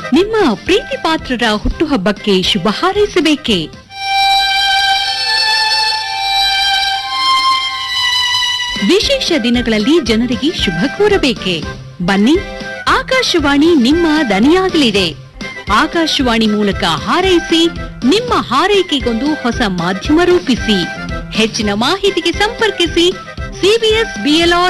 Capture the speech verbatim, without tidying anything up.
ನಿಮ್ಮ ಪ್ರೀತಿ ಪಾತ್ರರ ಹುಟ್ಟುಹಬ್ಬಕ್ಕೆ ಶುಭ ಹಾರೈಸಬೇಕೆ? ವಿಶೇಷ ದಿನಗಳಲ್ಲಿ ಜನರಿಗೆ ಶುಭ ಕೋರಬೇಕೆ? ಬನ್ನಿ, ಆಕಾಶವಾಣಿ ನಿಮ್ಮ ದನಿಯಾಗಲಿದೆ. ಆಕಾಶವಾಣಿ ಮೂಲಕ ಹಾರೈಸಿ, ನಿಮ್ಮ ಹಾರೈಕೆಗೊಂದು ಹೊಸ ಮಾಧ್ಯಮ ರೂಪಿಸಿ. ಹೆಚ್ಚಿನ ಮಾಹಿತಿಗೆ ಸಂಪರ್ಕಿಸಿ ಸಿಬಿಎಸ್ ಬಿಎಲ್ಆರ್